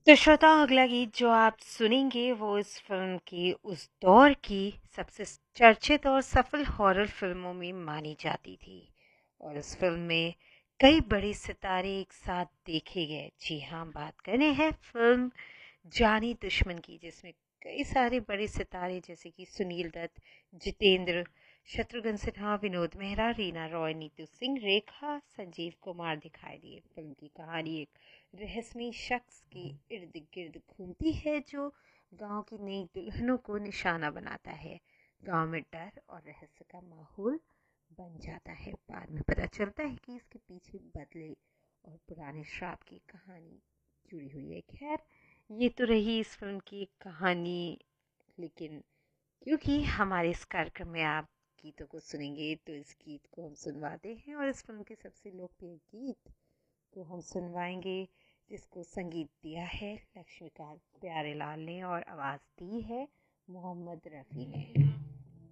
तो श्रोताओ, अगला गीत जो आप सुनेंगे वो इस फिल्म की उस दौर की सबसे चर्चित और सफल हॉरर फिल्मों में मानी जाती थी। और इस फिल्म में कई बड़े सितारे एक साथ देखे गए। जी हाँ, बात करें हैं फिल्म जानी दुश्मन की, जिसमें कई सारे बड़े सितारे जैसे कि सुनील दत्त, जितेंद्र, शत्रुघ्न सिन्हा, विनोद मेहरा, रीना रॉय, नीतू सिंह, रेखा, संजीव कुमार दिखाई दिए। फिल्म की कहानी एक रहस्यमय शख्स के इर्द गिर्द घूमती है जो गांव की नई दुल्हनों को निशाना बनाता है। गांव में डर और रहस्य का माहौल बन जाता है। बाद में पता चलता है कि इसके पीछे बदले और पुराने श्राप की कहानी जुड़ी हुई है। खैर, ये तो रही इस फिल्म की एक कहानी, लेकिन क्योंकि हमारे इस कार्यक्रम में आप गीतों को सुनेंगे तो इस गीत को हम सुनवाते हैं, और इस फिल्म के सबसे लोकप्रिय गीत को हम सुनवाएंगे, जिसको संगीत दिया है लक्ष्मीकांत प्यारेलाल ने और आवाज़ दी है मोहम्मद रफ़ी ने।